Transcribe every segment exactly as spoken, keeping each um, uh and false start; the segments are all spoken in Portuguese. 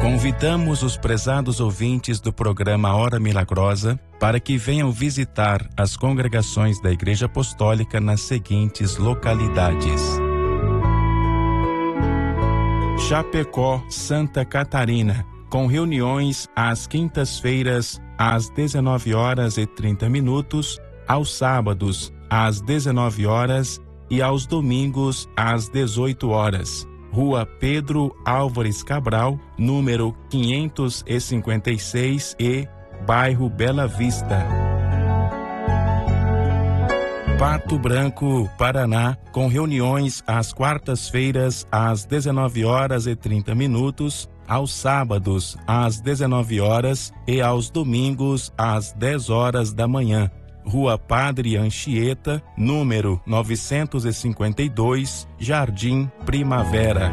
Convidamos os prezados ouvintes do programa Hora Milagrosa para que venham visitar as congregações da Igreja Apostólica nas seguintes localidades: Chapecó, Santa Catarina, com reuniões às quintas-feiras às dezenove horas e trinta minutos, aos sábados às dezenove horas e aos domingos às dezoito horas. Rua Pedro Álvares Cabral, número quinhentos e cinquenta e seis e bairro Bela Vista. Pato Branco, Paraná, com reuniões às quartas-feiras às dezenove horas e trinta minutos, aos sábados às dezenove horas e aos domingos às dez horas da manhã. Rua Padre Anchieta, número novecentos e cinquenta e dois, Jardim Primavera.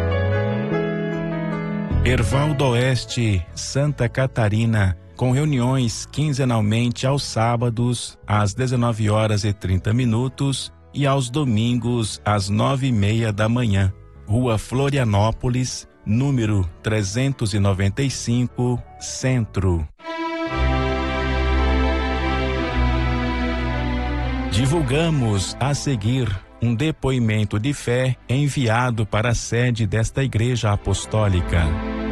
Hervaldo Oeste, Santa Catarina, com reuniões quinzenalmente aos sábados às dezenove horas e trinta minutos e aos domingos às nove e meia da manhã. Rua Florianópolis, número trezentos e noventa e cinco, Centro. Divulgamos a seguir um depoimento de fé enviado para a sede desta Igreja Apostólica.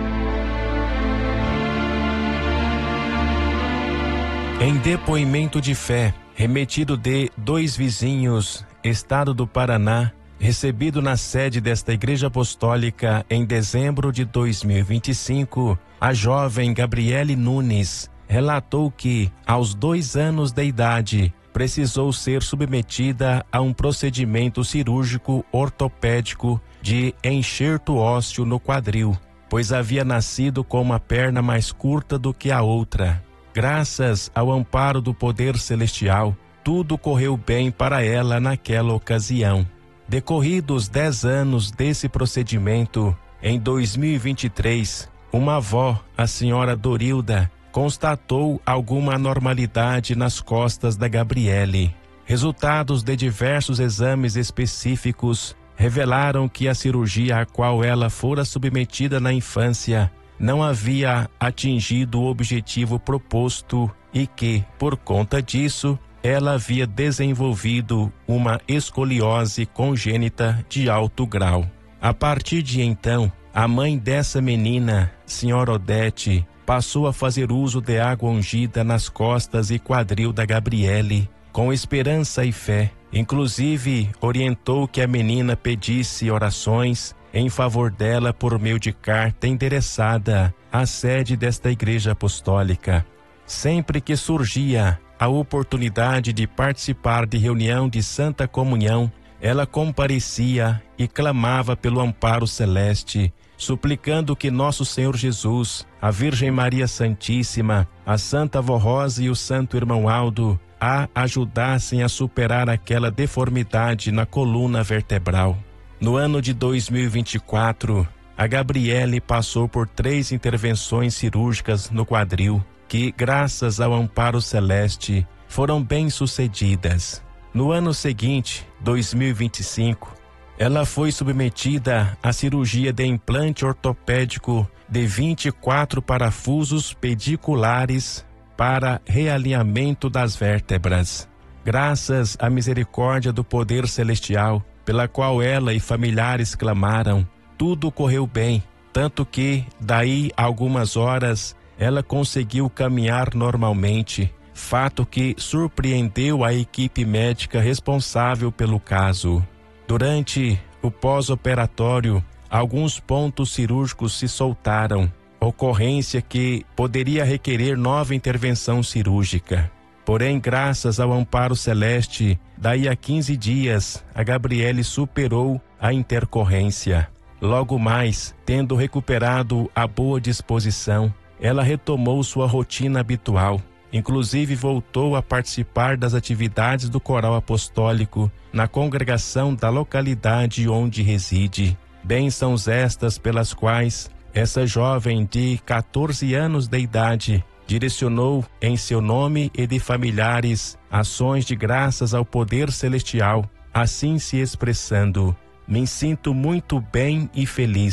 Em depoimento de fé, remetido de Dois Vizinhos, Estado do Paraná, recebido na sede desta Igreja Apostólica em dezembro de dois mil e vinte e cinco, a jovem Gabriele Nunes relatou que, aos dois anos de idade, precisou ser submetida a um procedimento cirúrgico ortopédico de enxerto ósseo no quadril, pois havia nascido com uma perna mais curta do que a outra. Graças ao amparo do poder celestial, tudo correu bem para ela naquela ocasião. Decorridos dez anos desse procedimento, em dois mil e vinte e três, uma avó, a senhora Dorilda, constatou alguma anormalidade nas costas da Gabriele. Resultados de diversos exames específicos revelaram que a cirurgia a qual ela fora submetida na infância não havia atingido o objetivo proposto e que, por conta disso, ela havia desenvolvido uma escoliose congênita de alto grau. A partir de então, a mãe dessa menina, senhora Odete, passou a fazer uso de água ungida nas costas e quadril da Gabriele, com esperança e fé. Inclusive, orientou que a menina pedisse orações em favor dela por meio de carta endereçada à sede desta Igreja Apostólica. Sempre que surgia a oportunidade de participar de reunião de Santa Comunhão, ela comparecia e clamava pelo amparo celeste, suplicando que Nosso Senhor Jesus, a Virgem Maria Santíssima, a Santa Avó Rosa e o Santo Irmão Aldo a ajudassem a superar aquela deformidade na coluna vertebral. No ano de dois mil e vinte e quatro, a Gabriele passou por três intervenções cirúrgicas no quadril, que, graças ao amparo celeste, foram bem-sucedidas. No ano seguinte, dois mil e vinte e cinco, ela foi submetida à cirurgia de implante ortopédico de vinte e quatro parafusos pediculares para realinhamento das vértebras. Graças à misericórdia do poder celestial, pela qual ela e familiares clamaram, tudo correu bem, tanto que, daí a algumas horas, ela conseguiu caminhar normalmente, fato que surpreendeu a equipe médica responsável pelo caso. Durante o pós-operatório, alguns pontos cirúrgicos se soltaram, ocorrência que poderia requerer nova intervenção cirúrgica. Porém, graças ao amparo celeste, daí a quinze dias, a Gabriele superou a intercorrência. Logo mais, tendo recuperado a boa disposição, ela retomou sua rotina habitual. Inclusive voltou a participar das atividades do coral apostólico na congregação da localidade onde reside. Bênçãos estas pelas quais essa jovem de quatorze anos de idade direcionou em seu nome e de familiares ações de graças ao poder celestial, assim se expressando: me sinto muito bem e feliz.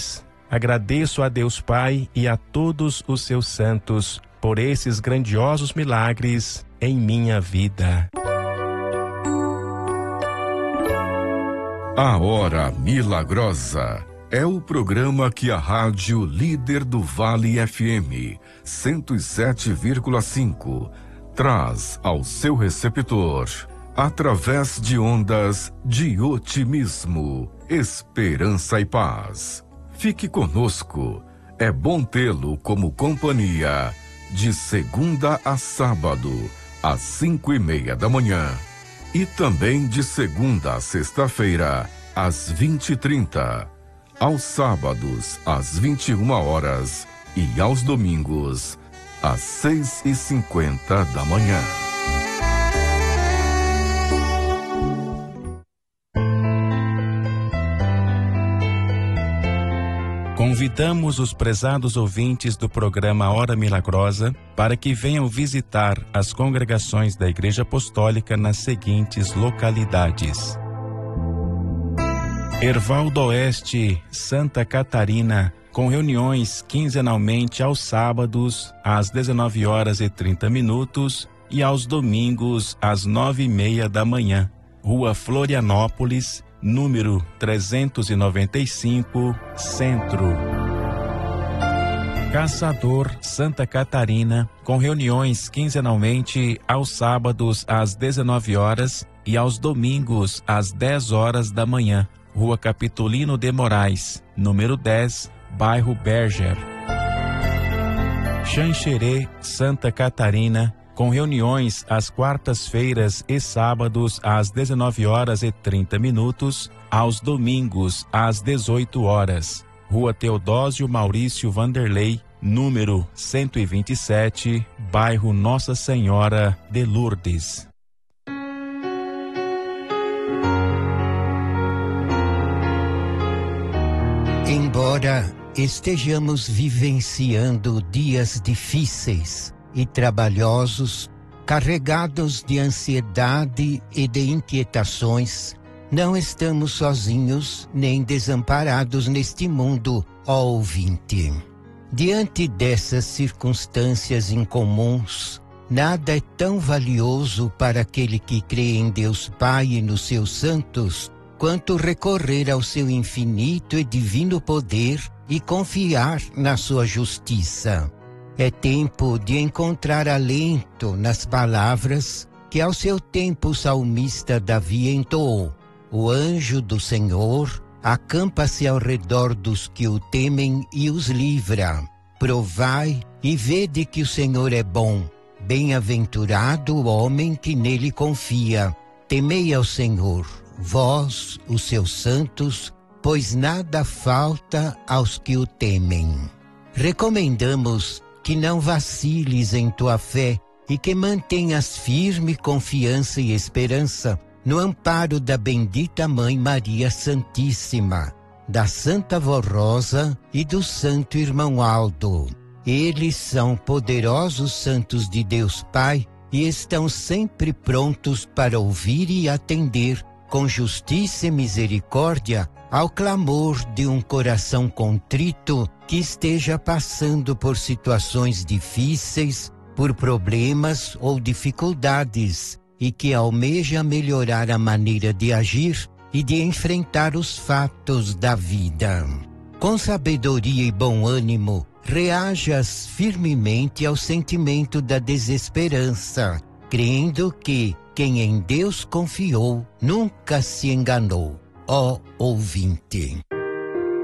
Agradeço a Deus Pai e a todos os seus santos por esses grandiosos milagres em minha vida. A Hora Milagrosa é o programa que a Rádio Líder do Vale F M cento e sete vírgula cinco traz ao seu receptor, através de ondas de otimismo, esperança e paz. Fique conosco, é bom tê-lo como companhia, de segunda a sábado, às cinco e meia da manhã, e também de segunda a sexta-feira, às vinte e trinta, aos sábados, às vinte e uma horas, e aos domingos, às seis e cinquenta da manhã. Convidamos os prezados ouvintes do programa Hora Milagrosa para que venham visitar as congregações da Igreja Apostólica nas seguintes localidades: Herval do Oeste, Santa Catarina, com reuniões quinzenalmente aos sábados, às dezenove horas e trinta minutos e aos domingos, às nove e meia da manhã. Rua Florianópolis, número trezentos e noventa e cinco, Centro. Caçador, Santa Catarina, com reuniões quinzenalmente aos sábados às dezenove horas e aos domingos às dez horas da manhã. Rua Capitolino de Moraes, número dez, bairro Berger. Xanxerê, Santa Catarina, com reuniões às quartas-feiras e sábados às dezenove horas e trinta minutos, aos domingos às dezoito horas. Rua Teodósio Maurício Vanderlei, número cento e vinte e sete, bairro Nossa Senhora de Lourdes. Embora estejamos vivenciando dias difíceis e trabalhosos, carregados de ansiedade e de inquietações, não estamos sozinhos nem desamparados neste mundo, ó ouvinte. Diante dessas circunstâncias incomuns, nada é tão valioso para aquele que crê em Deus Pai e nos seus santos, quanto recorrer ao seu infinito e divino poder e confiar na sua justiça. É tempo de encontrar alento nas palavras que ao seu tempo o salmista Davi entoou. O anjo do Senhor acampa-se ao redor dos que o temem e os livra. Provai e vede que o Senhor é bom. Bem-aventurado o homem que nele confia. Temei ao Senhor, vós, os seus santos, pois nada falta aos que o temem. Recomendamos que não vaciles em tua fé e que mantenhas firme confiança e esperança no amparo da bendita Mãe Maria Santíssima, da Santa Vó Rosa e do Santo Irmão Aldo. Eles são poderosos santos de Deus Pai e estão sempre prontos para ouvir e atender com justiça e misericórdia ao clamor de um coração contrito que esteja passando por situações difíceis, por problemas ou dificuldades, e que almeja melhorar a maneira de agir e de enfrentar os fatos da vida. Com sabedoria e bom ânimo, reajas firmemente ao sentimento da desesperança, crendo que quem em Deus confiou nunca se enganou. Ó ouvinte,